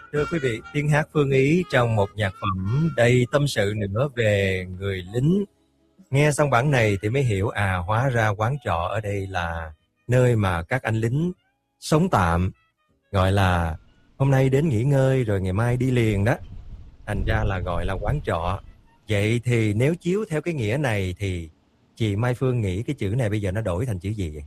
Thưa quý vị, tiếng hát Phương Ý trong một nhạc phẩm đầy tâm sự nữa về người lính. Nghe xong bản này thì mới hiểu hóa ra quán trọ ở đây là nơi mà các anh lính sống tạm, gọi là hôm nay đến nghỉ ngơi rồi ngày mai đi liền đó. Thành ra là gọi là quán trọ. Vậy thì nếu chiếu theo cái nghĩa này thì chị Mai Phương nghĩ cái chữ này bây giờ nó đổi thành chữ gì vậy?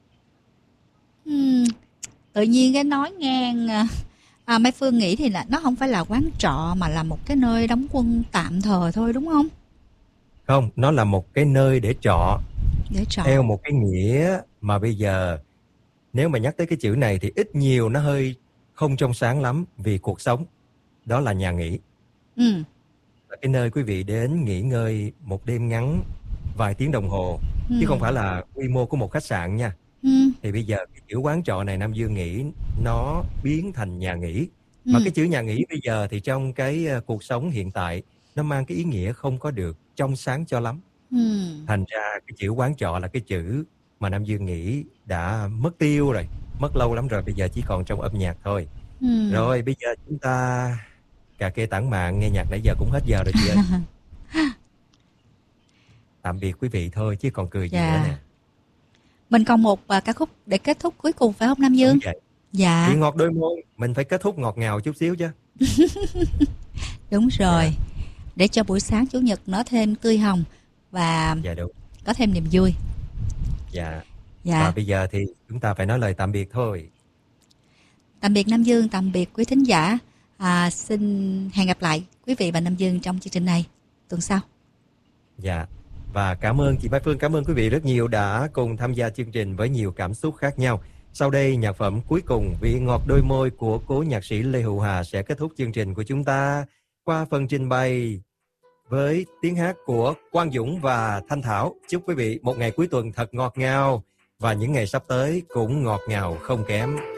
Tự nhiên cái nói ngang Mai Phương nghĩ thì là nó không phải là quán trọ mà là một cái nơi đóng quân tạm thời thôi, đúng không? Không, nó là một cái nơi để trọ. Để trọ. Theo một cái nghĩa mà bây giờ nếu mà nhắc tới cái chữ này thì ít nhiều nó hơi không trong sáng lắm vì cuộc sống. Đó là nhà nghỉ. Ừ. Là cái nơi quý vị đến nghỉ ngơi một đêm ngắn vài tiếng đồng hồ, chứ không Ừ. phải là quy mô của một khách sạn nha. Ừ. Thì bây giờ cái chữ quán trọ này Nam Dương nghĩ nó biến thành nhà nghỉ. Mà Ừ. cái chữ nhà nghỉ bây giờ thì trong cái cuộc sống hiện tại nó mang cái ý nghĩa không có được trong sáng cho lắm. Ừ. Thành ra cái chữ quán trọ là cái chữ mà Nam Dương nghĩ đã mất tiêu rồi, mất lâu lắm rồi, bây giờ chỉ còn trong âm nhạc thôi. Ừ. Rồi bây giờ chúng ta cà kê tản mạn, nghe nhạc nãy giờ cũng hết giờ rồi chị ơi. Tạm biệt quý vị thôi chứ còn cười gì nữa Dạ. nè. Mình còn một ca khúc để kết thúc cuối cùng phải không Nam Đúng Dương? vậy. Dạ, Vị ngọt đôi môi, mình phải kết thúc ngọt ngào chút xíu chứ. đúng Dạ, rồi. Để cho buổi sáng chủ nhật nó thêm tươi hồng và dạ đúng. có thêm niềm vui. Dạ. Và Dạ. bây giờ thì chúng ta phải nói lời tạm biệt thôi. Tạm biệt Nam Dương, tạm biệt quý thính giả. Xin hẹn gặp lại quý vị và Nam Dương trong chương trình này tuần sau. Dạ. Và cảm ơn chị Mai Phương, cảm ơn quý vị rất nhiều đã cùng tham gia chương trình với nhiều cảm xúc khác nhau. Sau đây, nhạc phẩm cuối cùng Vị ngọt đôi môi của cố nhạc sĩ Lê Hữu Hà sẽ kết thúc chương trình của chúng ta qua phần trình bày với tiếng hát của Quang Dũng và Thanh Thảo. Chúc quý vị một ngày cuối tuần thật ngọt ngào và những ngày sắp tới cũng ngọt ngào không kém.